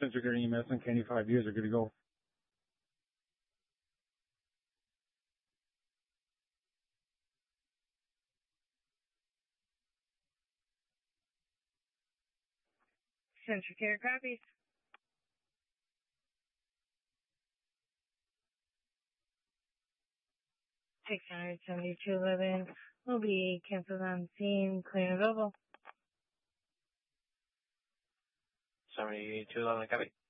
since you're getting EMS and Candy 5 years, you're good to go. Central Care copies. 672.11 will be canceled on scene, clear and available. 72.11 copy.